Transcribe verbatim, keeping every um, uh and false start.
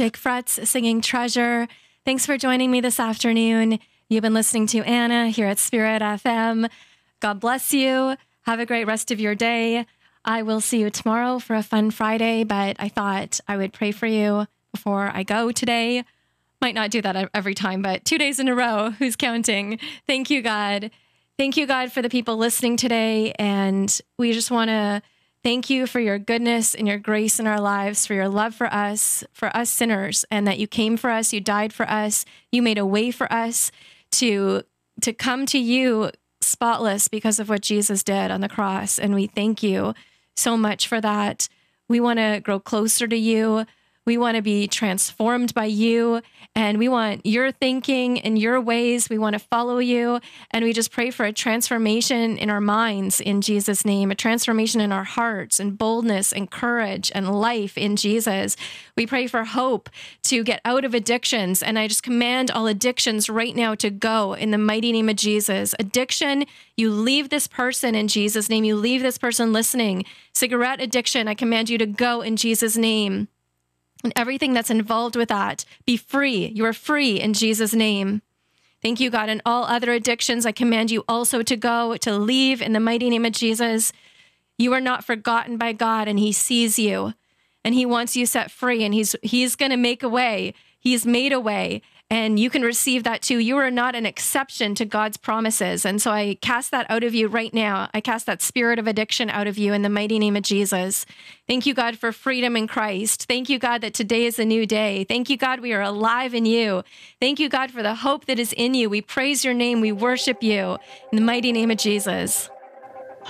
Jake Frutz singing Treasure. Thanks for joining me this afternoon. You've been listening to Anna here at Spirit F M. God bless you. Have a great rest of your day. I will see you tomorrow for a fun Friday, but I thought I would pray for you before I go today. Might not do that every time, but two days in a row, who's counting? Thank you, God. Thank you, God, for the people listening today. And we just want to thank you for your goodness and your grace in our lives, for your love for us, for us sinners, and that you came for us, you died for us, you made a way for us to, to come to you spotless because of what Jesus did on the cross. And we thank you so much for that. We want to grow closer to you. We want to be transformed by you, and we want your thinking and your ways. We want to follow you, and we just pray for a transformation in our minds in Jesus' name, a transformation in our hearts and boldness and courage and life in Jesus. We pray for hope to get out of addictions, and I just command all addictions right now to go in the mighty name of Jesus. Addiction, you leave this person in Jesus' name. You leave this person listening. Cigarette addiction, I command you to go in Jesus' name. And everything that's involved with that, be free. You are free in Jesus' name. Thank you, God. And all other addictions, I command you also to go, to leave in the mighty name of Jesus. You are not forgotten by God, and he sees you, and he wants you set free, and he's, he's going to make a way. He's made a way, and you can receive that too. You are not an exception to God's promises. And so I cast that out of you right now. I cast that spirit of addiction out of you in the mighty name of Jesus. Thank you, God, for freedom in Christ. Thank you, God, that today is a new day. Thank you, God, we are alive in you. Thank you, God, for the hope that is in you. We praise your name. We worship you in the mighty name of Jesus.